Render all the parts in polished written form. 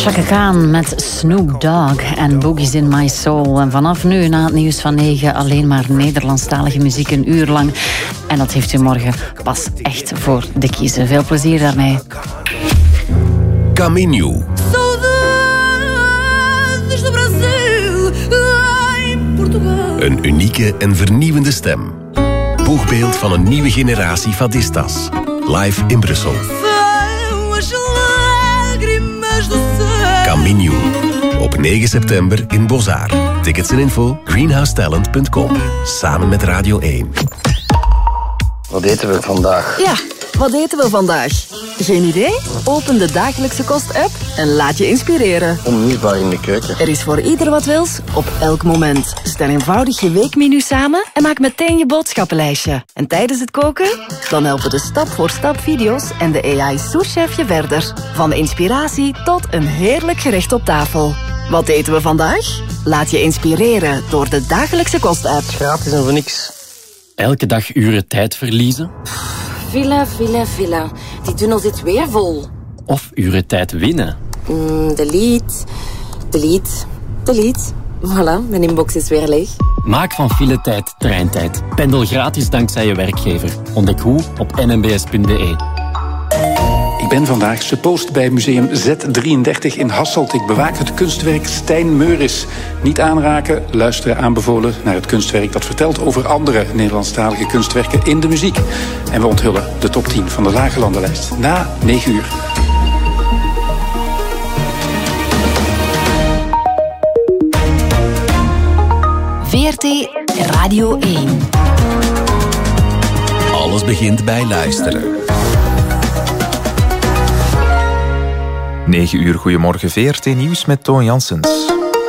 Chaka Khan met Snoop Dogg en Boogie's in My Soul. En vanaf nu, na het nieuws van 9, alleen maar Nederlandstalige muziek een uur lang. En dat heeft u morgen pas echt voor de kiezen. Veel plezier daarmee. Caminho. Een unieke en vernieuwende stem. Boegbeeld van een nieuwe generatie fadistas. Live in Brussel. Caminho. Op 9 september in Bozar. Tickets en info greenhousetalent.com. Samen met Radio 1. Wat eten we vandaag? Ja, wat eten we vandaag? Geen idee? Open de Dagelijkse Kost-app en laat je inspireren. Onmisbaar in de keuken. Er is voor ieder wat wils, op elk moment. Stel eenvoudig je weekmenu samen en maak meteen je boodschappenlijstje. En tijdens het koken? Dan helpen de stap-voor-stap video's en de AI-souschef je verder. Van inspiratie tot een heerlijk gerecht op tafel. Wat eten we vandaag? Laat je inspireren door de Dagelijkse Kost-app. Gratis en voor niks. Elke dag uren tijd verliezen. Villa. Die tunnel zit weer vol. Of uren tijd winnen. Delete. Voilà, mijn inbox is weer leeg. Maak van filetijd treintijd. Pendel gratis dankzij je werkgever. Ontdek hoe op nmbs.be. Ik ben vandaag suppost bij museum Z33 in Hasselt. Ik bewaak het kunstwerk Stijn Meuris. Niet aanraken, luisteren aanbevolen naar het kunstwerk dat vertelt over andere Nederlandstalige kunstwerken in de muziek. En we onthullen de top 10 van de Lage Landenlijst na 9 uur. VRT Radio 1. Alles begint bij luisteren. 9 uur, goedemorgen, VRT Nieuws met Toon Janssens.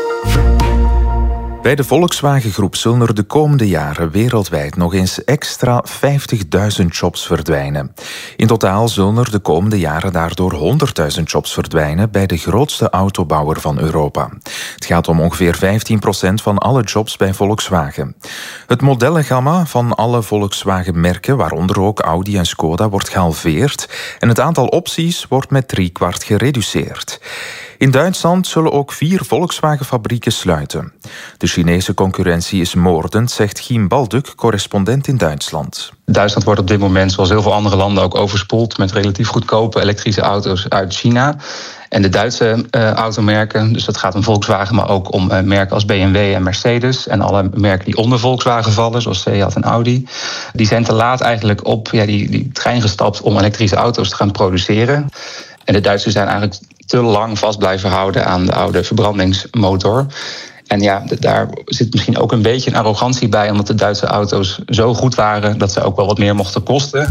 Bij de Volkswagen-groep zullen er de komende jaren wereldwijd nog eens extra 50.000 jobs verdwijnen. In totaal zullen er de komende jaren daardoor 100.000 jobs verdwijnen bij de grootste autobouwer van Europa. Het gaat om ongeveer 15% van alle jobs bij Volkswagen. Het modellengamma van alle Volkswagen-merken, waaronder ook Audi en Skoda, wordt gehalveerd en het aantal opties wordt met 3/4 gereduceerd. In Duitsland zullen ook 4 Volkswagen-fabrieken sluiten. De Chinese concurrentie is moordend, zegt Giem Balduk, correspondent in Duitsland. Duitsland wordt op dit moment, zoals heel veel andere landen, ook overspoeld met relatief goedkope elektrische auto's uit China. En de Duitse automerken, dus dat gaat om Volkswagen, maar ook om merken als BMW en Mercedes en alle merken die onder Volkswagen vallen, zoals Seat en Audi, die zijn te laat eigenlijk op die trein gestapt om elektrische auto's te gaan produceren. En de Duitsers zijn eigenlijk te lang vast blijven houden aan de oude verbrandingsmotor. En ja, daar zit misschien ook een beetje een arrogantie bij, omdat de Duitse auto's zo goed waren dat ze ook wel wat meer mochten kosten.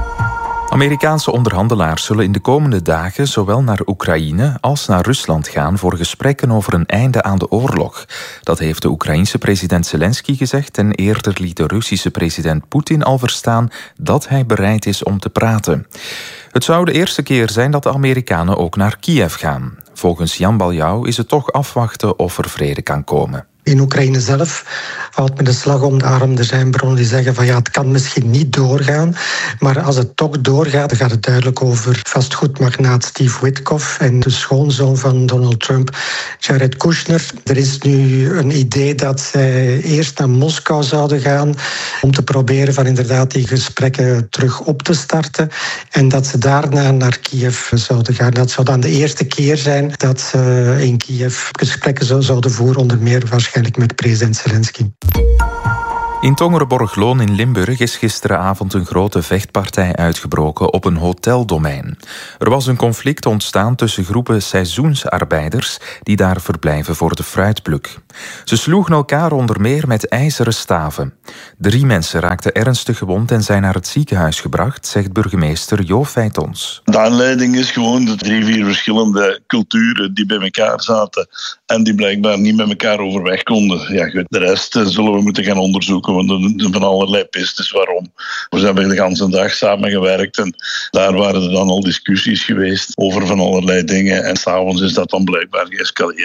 Amerikaanse onderhandelaars zullen in de komende dagen zowel naar Oekraïne als naar Rusland gaan voor gesprekken over een einde aan de oorlog. Dat heeft de Oekraïense president Zelensky gezegd en eerder liet de Russische president Poetin al verstaan dat hij bereid is om te praten. Het zou de eerste keer zijn dat de Amerikanen ook naar Kiev gaan. Volgens Jan Baljouw is het toch afwachten of er vrede kan komen. In Oekraïne zelf houdt men de slag om de arm. Er zijn bronnen die zeggen van het kan misschien niet doorgaan. Maar als het toch doorgaat, dan gaat het duidelijk over vastgoedmagnaat Steve Witkoff en de schoonzoon van Donald Trump, Jared Kushner. Er is nu een idee dat zij eerst naar Moskou zouden gaan om te proberen van inderdaad die gesprekken terug op te starten. En dat ze daarna naar Kiev zouden gaan. Dat zou dan de eerste keer zijn dat ze in Kiev gesprekken zouden voeren, onder meer waarschijnlijk met president Zelensky. In Tongerenborg-Loon in Limburg is gisteravond een grote vechtpartij uitgebroken op een hoteldomein. Er was een conflict ontstaan tussen groepen seizoensarbeiders die daar verblijven voor de fruitpluk. Ze sloegen elkaar onder meer met ijzeren staven. 3 mensen raakten ernstig gewond en zijn naar het ziekenhuis gebracht, zegt burgemeester Jo Feitons. De aanleiding is gewoon de 3-4 verschillende culturen die bij elkaar zaten en die blijkbaar niet met elkaar overweg konden. Ja, goed. De rest zullen we moeten gaan onderzoeken, want er zijn van allerlei pistes waarom. We hebben de hele dag samengewerkt en daar waren er dan al discussies geweest over van allerlei dingen en s'avonds is dat dan blijkbaar geëscaleerd.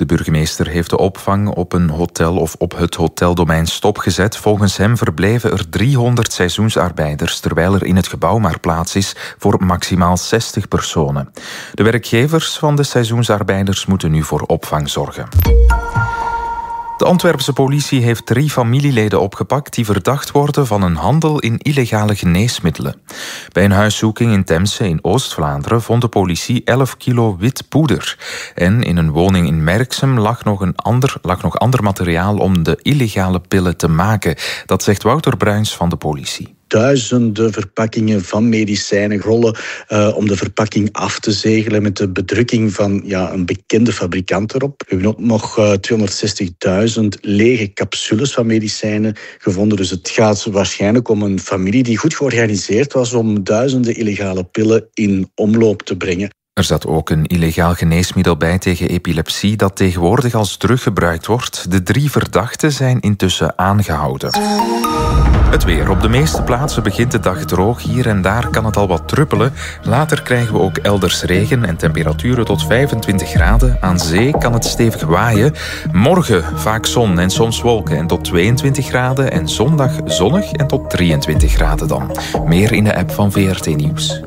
De burgemeester heeft de opvang op een hotel of op het hoteldomein stopgezet. Volgens hem verbleven er 300 seizoensarbeiders, terwijl er in het gebouw maar plaats is voor maximaal 60 personen. De werkgevers van de seizoensarbeiders moeten nu voor opvang zorgen. De Antwerpse politie heeft 3 familieleden opgepakt die verdacht worden van een handel in illegale geneesmiddelen. Bij een huiszoeking in Temse in Oost-Vlaanderen vond de politie 11 kilo wit poeder. En in een woning in Merksem lag nog ander materiaal om de illegale pillen te maken. Dat zegt Wouter Bruins van de politie. Duizenden verpakkingen van medicijnen, rollen om de verpakking af te zegelen met de bedrukking van een bekende fabrikant erop. We hebben ook nog 260.000 lege capsules van medicijnen gevonden. Dus het gaat waarschijnlijk om een familie die goed georganiseerd was om duizenden illegale pillen in omloop te brengen. Er zat ook een illegaal geneesmiddel bij tegen epilepsie dat tegenwoordig als drug gebruikt wordt. De 3 verdachten zijn intussen aangehouden. Het weer. Op de meeste plaatsen begint de dag droog. Hier en daar kan het al wat druppelen. Later krijgen we ook elders regen en temperaturen tot 25 graden. Aan zee kan het stevig waaien. Morgen vaak zon en soms wolken en tot 22 graden. En zondag zonnig en tot 23 graden dan. Meer in de app van VRT Nieuws.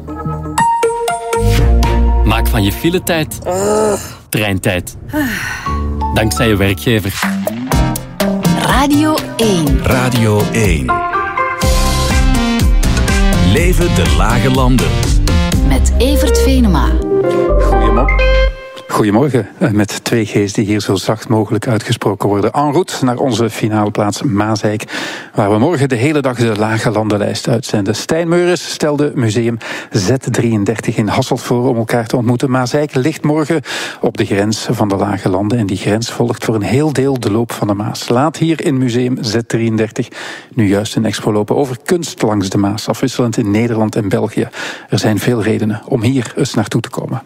Maak van je filetijd treintijd. Dankzij je werkgever. Radio 1. Radio 1. Leven de Lage Landen. Met Evert Venema. Goedemorgen, met 2 G's die hier zo zacht mogelijk uitgesproken worden. En route naar onze finale plaats Maaseik, waar we morgen de hele dag de Lage Landenlijst uitzenden. Stijn Meuris stelde museum Z33 in Hasselt voor om elkaar te ontmoeten. Maaseik ligt morgen op de grens van de Lage Landen en die grens volgt voor een heel deel de loop van de Maas. Laat hier in museum Z33 nu juist een expo lopen over kunst langs de Maas, afwisselend in Nederland en België. Er zijn veel redenen om hier eens naartoe te komen.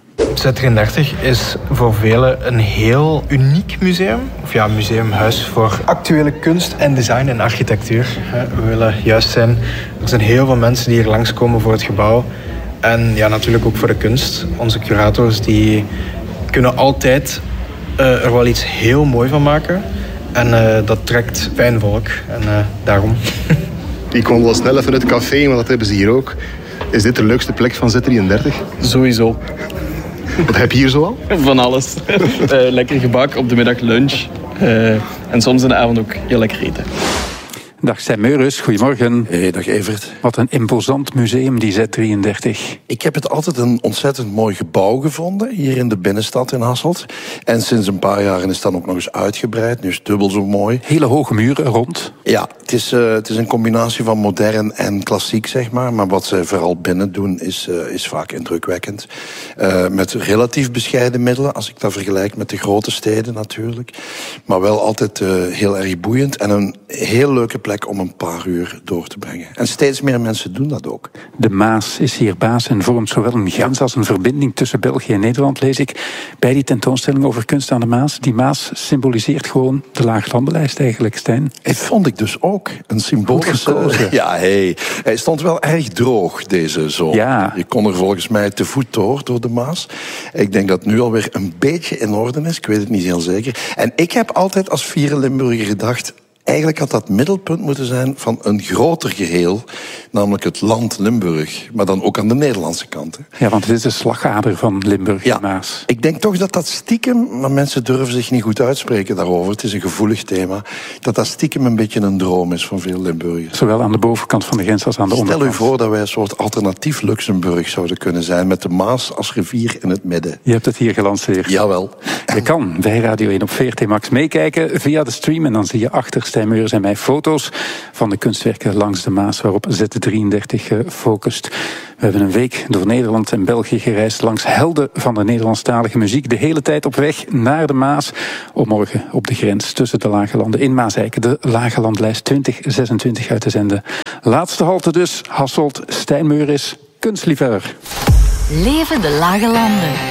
Z33 is voor velen een heel uniek museum. Of museumhuis voor actuele kunst en design en architectuur. We willen juist zijn. Er zijn heel veel mensen die hier langskomen voor het gebouw. En natuurlijk ook voor de kunst. Onze curators die kunnen altijd er wel iets heel mooi van maken. En dat trekt fijn volk. En daarom. Ik kon wel snel even uit het café, maar dat hebben ze hier ook. Is dit de leukste plek van Z33? Sowieso. Wat heb je hier zoal? Van alles. Lekker gebak, op de middag lunch. En soms in de avond ook heel lekker eten. Dag Stijn Meuris, goedemorgen. Hey, dag Evert. Wat een imposant museum, die Z33. Ik heb het altijd een ontzettend mooi gebouw gevonden, hier in de binnenstad in Hasselt. En sinds een paar jaar is het dan ook nog eens uitgebreid, nu is het dubbel zo mooi. Hele hoge muren rond. Ja, het is een combinatie van modern en klassiek, zeg maar. Maar wat ze vooral binnen doen, is vaak indrukwekkend. Met relatief bescheiden middelen, als ik dat vergelijk met de grote steden natuurlijk. Maar wel altijd heel erg boeiend en een heel leuke plek om een paar uur door te brengen. En steeds meer mensen doen dat ook. De Maas is hier baas en vormt zowel een grens als een verbinding tussen België en Nederland, lees ik bij die tentoonstelling over kunst aan de Maas. Die Maas symboliseert gewoon de Lage Landenlijst eigenlijk, Stijn. Dat vond ik dus ook. Een symbolische... Ja, hij stond wel erg droog deze zomer. Ja. Je kon er volgens mij te voet door de Maas. Ik denk dat het nu alweer een beetje in orde is. Ik weet het niet heel zeker. En ik heb altijd als vierde Limburger gedacht, eigenlijk had dat middelpunt moeten zijn van een groter geheel, namelijk het land Limburg, maar dan ook aan de Nederlandse kant. Hè. Ja, want het is de slagader van Limburg, ja, Maas. Ik denk toch dat stiekem, maar mensen durven zich niet goed uitspreken daarover, het is een gevoelig thema, dat stiekem een beetje een droom is van veel Limburgers. Zowel aan de bovenkant van de grens als aan de onderkant. Stel u voor dat wij een soort alternatief Luxemburg zouden kunnen zijn, met de Maas als rivier in het midden. Je hebt het hier gelanceerd. Jawel. Je kan bij Radio 1 op VRT Max meekijken via de stream en dan zie je achter Stijn Meuris en mij foto's van de kunstwerken langs de Maas waarop Z33 focust. We hebben een week door Nederland en België gereisd langs helden van de Nederlandstalige muziek. De hele tijd op weg naar de Maas om morgen op de grens tussen de Lage Landen in Maaseik de Lage Landlijst 2026 uit te zenden. Laatste halte dus, Hasselt, Stijn Meuris, kunstliefhebber. Leven de Lage Landen.